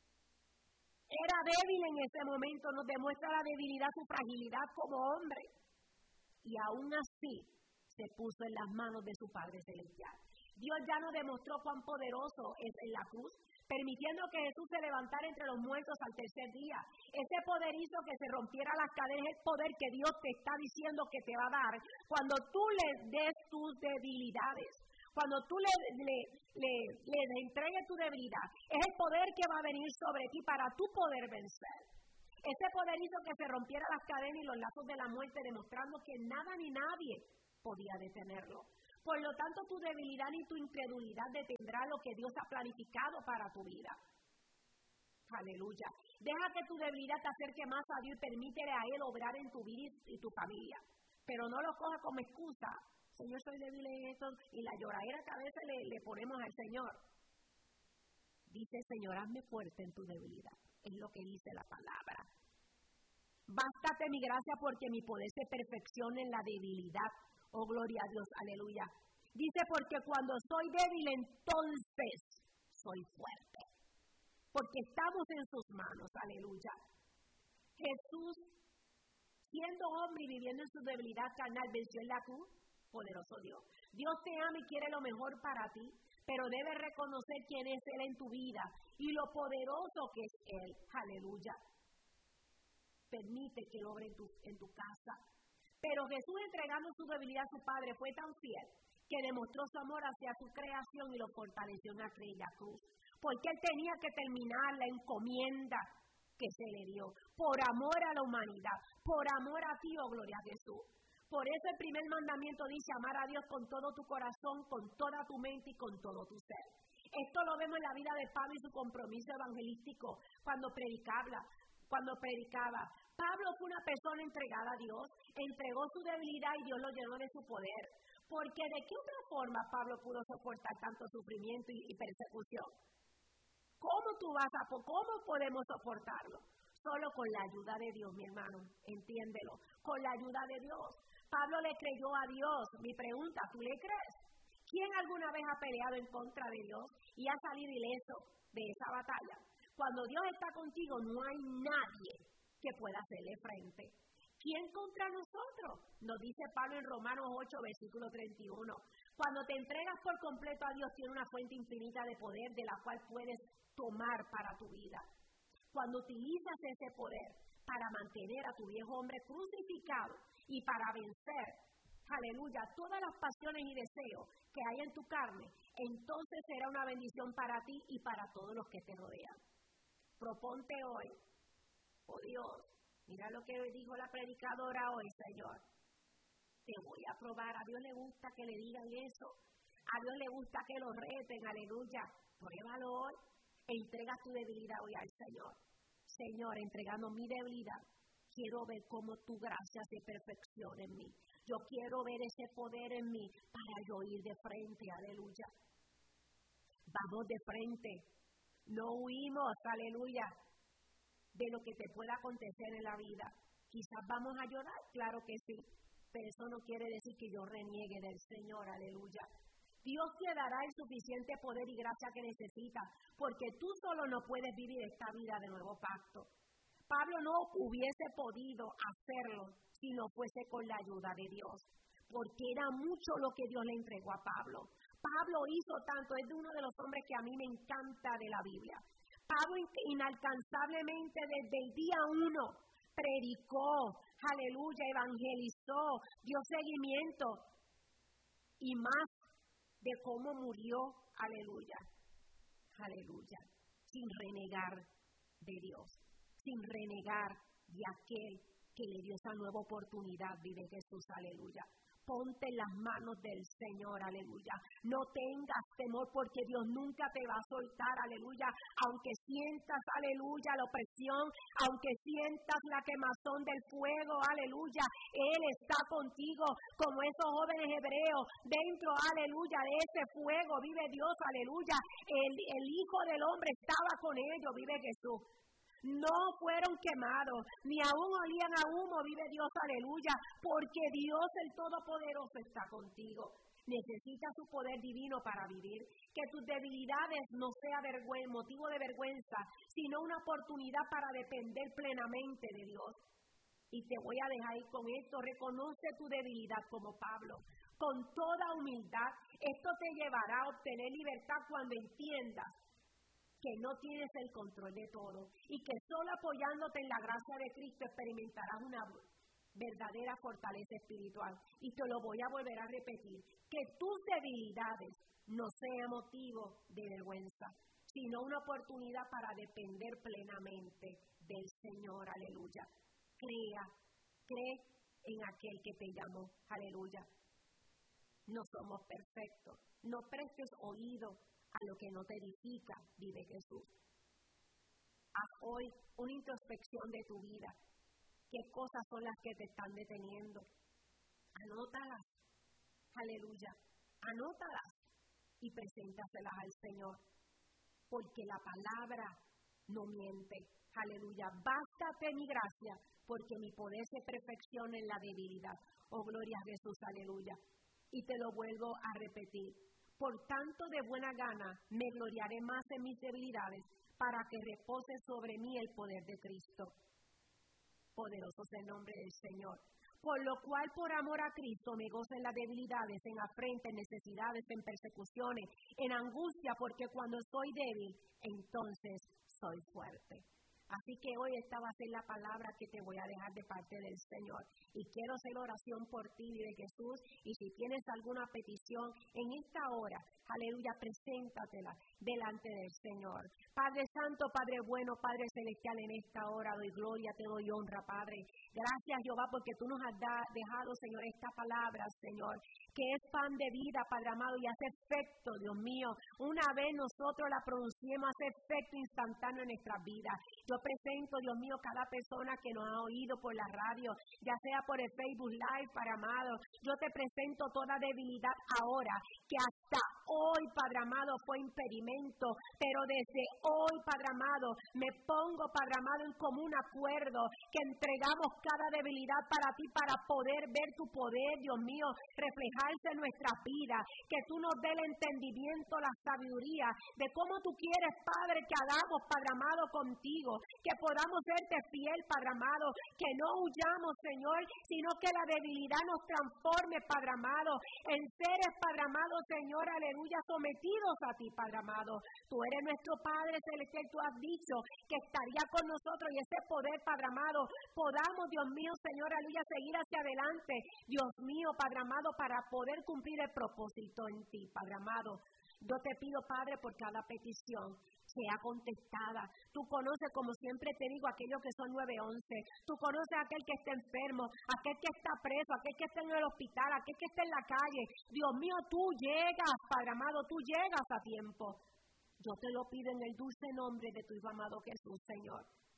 Era débil en ese momento, nos demuestra la debilidad, su fragilidad como hombre. Y aún así se puso en las manos de su Padre Celestial. Dios ya nos demostró cuán poderoso es en la cruz, permitiendo que Jesús se levantara entre los muertos al tercer día. Ese poder hizo que se rompiera las cadenas, el poder que Dios te está diciendo que te va a dar cuando tú le des tus debilidades. Cuando tú le, le, le, le entregues tu debilidad, es el poder que va a venir sobre ti para tú poder vencer. Ese poder hizo que se rompieran las cadenas y los lazos de la muerte, demostrando que nada ni nadie podía detenerlo. Por lo tanto, tu debilidad ni tu incredulidad detendrá lo que Dios ha planificado para tu vida. Aleluya. Deja que tu debilidad te acerque más a Dios y permítele a Él obrar en tu vida y tu familia. Pero no lo cojas como excusa. Señor, soy débil en esto, y la lloradera que a veces le, le ponemos al Señor. Dice: Señor, hazme fuerte en tu debilidad. Es lo que dice la palabra. Bástate mi gracia, porque mi poder se perfecciona en la debilidad. Oh, gloria a Dios, aleluya. Dice: porque cuando soy débil, entonces soy fuerte. Porque estamos en sus manos, aleluya. Jesús, siendo hombre y viviendo en su debilidad carnal, venció en la cruz. Poderoso Dios. Dios te ama y quiere lo mejor para ti, pero debes reconocer quién es Él en tu vida y lo poderoso que es Él. Aleluya. Permite que Él obre en tu, en tu casa. Pero Jesús, entregando su debilidad a su Padre, fue tan fiel que demostró su amor hacia su creación y lo fortaleció en la cruz. Porque Él tenía que terminar la encomienda que se le dio, por amor a la humanidad, por amor a ti, oh gloria a Jesús. Por eso el primer mandamiento dice amar a Dios con todo tu corazón, con toda tu mente y con todo tu ser. Esto lo vemos en la vida de Pablo y su compromiso evangelístico cuando predicaba, cuando predicaba. Pablo fue una persona entregada a Dios, entregó su debilidad y Dios lo llenó de su poder. Porque ¿de qué otra forma Pablo pudo soportar tanto sufrimiento y, y persecución? ¿Cómo tú vas a, cómo podemos soportarlo? Solo con la ayuda de Dios, mi hermano, entiéndelo, con la ayuda de Dios. Pablo le creyó a Dios. Mi pregunta, ¿tú le crees? ¿Quién alguna vez ha peleado en contra de Dios y ha salido ileso de esa batalla? Cuando Dios está contigo, no hay nadie que pueda hacerle frente. ¿Quién contra nosotros? Nos dice Pablo en Romanos ocho, versículo treinta y uno. Cuando te entregas por completo a Dios, tiene una fuente infinita de poder de la cual puedes tomar para tu vida. Cuando utilizas ese poder para mantener a tu viejo hombre crucificado y para vencer, aleluya, todas las pasiones y deseos que hay en tu carne, entonces será una bendición para ti y para todos los que te rodean. Proponte hoy, oh Dios, mira lo que dijo la predicadora hoy, Señor. Te voy a probar. A Dios le gusta que le digan eso. A Dios le gusta que lo reten, aleluya. Pruébalo hoy. Entrega tu debilidad hoy al Señor. Señor, entregando mi debilidad, quiero ver cómo tu gracia se perfecciona en mí. Yo quiero ver ese poder en mí para yo ir de frente, aleluya. Vamos de frente. No huimos, aleluya, de lo que te pueda acontecer en la vida. Quizás vamos a llorar, claro que sí, pero eso no quiere decir que yo reniegue del Señor, aleluya. Dios te dará el suficiente poder y gracia que necesitas, porque tú solo no puedes vivir esta vida de nuevo pacto. Pablo no hubiese podido hacerlo si no fuese con la ayuda de Dios, porque era mucho lo que Dios le entregó a Pablo. Pablo hizo tanto, es de uno de los hombres que a mí me encanta de la Biblia. Pablo inalcanzablemente desde el día uno predicó, aleluya, evangelizó, dio seguimiento y más de cómo murió, aleluya, aleluya, sin renegar de Dios, sin renegar de aquel que le dio esa nueva oportunidad, vive Jesús, aleluya. Ponte en las manos del Señor, aleluya. No tengas temor porque Dios nunca te va a soltar, aleluya. Aunque sientas, aleluya, la opresión, aunque sientas la quemazón del fuego, aleluya. Él está contigo como esos jóvenes hebreos dentro, aleluya, de ese fuego. Vive Dios, aleluya. El, el Hijo del Hombre estaba con ellos, vive Jesús. No fueron quemados, ni aún olían a humo, vive Dios, aleluya, porque Dios el Todopoderoso está contigo. Necesitas su poder divino para vivir, que tus debilidades no sean vergüenza, motivo de vergüenza, sino una oportunidad para depender plenamente de Dios. Y te voy a dejar ir con esto, reconoce tu debilidad como Pablo, con toda humildad. Esto te llevará a obtener libertad cuando entiendas que no tienes el control de todo y que solo apoyándote en la gracia de Cristo experimentarás una verdadera fortaleza espiritual. Y te lo voy a volver a repetir, que tus debilidades no sean motivo de vergüenza, sino una oportunidad para depender plenamente del Señor, aleluya. Crea, cree en aquel que te llamó, aleluya. No somos perfectos, no prestes oído a lo que no te edifica, vive Jesús. Haz hoy una introspección de tu vida. ¿Qué cosas son las que te están deteniendo? Anótalas, aleluya, anótalas y preséntaselas al Señor, porque la palabra no miente, aleluya. Bástate mi gracia, porque mi poder se perfecciona en la debilidad. Oh, gloria a Jesús, aleluya. Y te lo vuelvo a repetir. Por tanto, de buena gana, me gloriaré más en mis debilidades, para que repose sobre mí el poder de Cristo. Poderoso es el nombre del Señor. Por lo cual, por amor a Cristo, me gozo en las debilidades, en afrenta, en necesidades, en persecuciones, en angustia, porque cuando soy débil, entonces soy fuerte. Así que hoy esta va a ser la palabra que te voy a dejar de parte del Señor. Y quiero hacer oración por ti, vive Jesús. Y si tienes alguna petición en esta hora, aleluya, preséntatela delante del Señor. Padre Santo, Padre bueno, Padre Celestial, en esta hora doy gloria, te doy honra, Padre. Gracias, Jehová, porque tú nos has da, dejado, Señor, esta palabra, Señor, que es pan de vida, Padre amado, y hace efecto, Dios mío. Una vez nosotros la pronunciemos, hace efecto instantáneo en nuestras vidas. Yo presento, Dios mío, cada persona que nos ha oído por la radio, ya sea por el Facebook Live, Padre amado. Yo te presento toda debilidad ahora, que hasta hoy, Padre amado, fue impedimento, pero desde hoy, Padre amado, me pongo, Padre amado, en común acuerdo, que entregamos cada debilidad para ti, para poder ver tu poder, Dios mío, reflejarse en nuestra vida, que tú nos dé el entendimiento, la sabiduría, de cómo tú quieres, Padre, que hagamos, Padre amado, contigo, que podamos serte fiel, Padre amado, que no huyamos, Señor, sino que la debilidad nos transforme, Padre amado, en seres, Padre amado, Señor, aleluya, sometidos a ti, Padre amado. Tú eres nuestro Padre Celestial, tú has dicho que estaría con nosotros y ese poder, Padre amado, podamos, Dios mío, Señor, aleluya, seguir hacia adelante, Dios mío, Padre amado, para poder cumplir el propósito en ti, Padre amado. Yo te pido, Padre, por cada petición sea contestada. Tú conoces, como siempre te digo, aquellos que son nueve once. Tú conoces a aquel que está enfermo, aquel que está preso, aquel que está en el hospital, aquel que está en la calle. Dios mío, tú llegas, Padre amado, tú llegas a tiempo. Yo te lo pido en el dulce nombre de tu Hijo amado Jesús, Señor.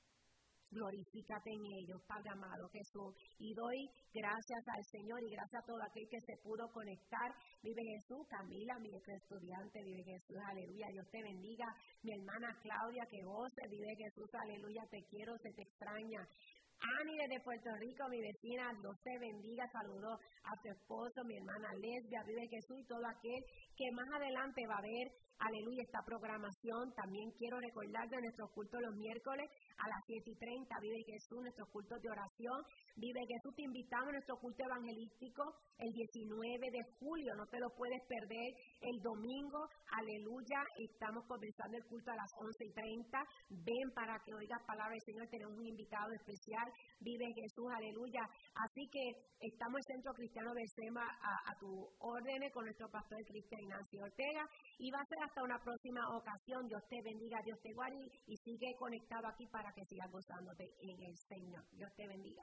Glorifícate en ellos, Padre amado Jesús. Y doy gracias al Señor y gracias a todo aquel que se pudo conectar. Vive Jesús, Camila, mi estudiante, vive Jesús, aleluya. Dios te bendiga. Mi hermana Claudia, que goce, vive Jesús, aleluya. Te quiero, se te extraña. Ani desde Puerto Rico, mi vecina, Dios te bendiga. Saludo a tu esposo, mi hermana Lesbia, vive Jesús, y todo aquel que más adelante va a ver, aleluya, esta programación. También quiero recordar de nuestros cultos los miércoles a las siete y treinta, vive Jesús, nuestros cultos de oración. Vive Jesús, te invitamos a nuestro culto evangelístico el diecinueve de julio, no te lo puedes perder. El domingo, aleluya, estamos comenzando el culto a las once y treinta. Ven para que oigas palabra del Señor, tenemos un invitado especial. Vive Jesús, aleluya. Así que estamos en Centro Cristiano Bersema a, a tu órdenes con nuestro pastor Cristian Ignacio Ortega, y va a ser hasta una próxima ocasión. Dios te bendiga, Dios te guarde, y sigue conectado aquí para que sigas gozándote en el Señor. Dios te bendiga.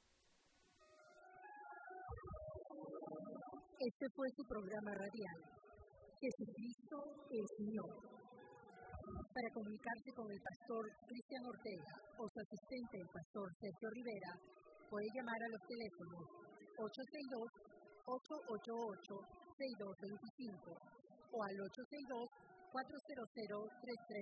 Este fue su programa radial, Jesucristo es Señor. Para comunicarse con el pastor Cristian Ortega o su asistente, el pastor Sergio Rivera, puede llamar a los teléfonos ocho seis dos, ocho ocho ocho, seis dos dos cinco o al ocho seis dos, cuatro cero cero, tres tres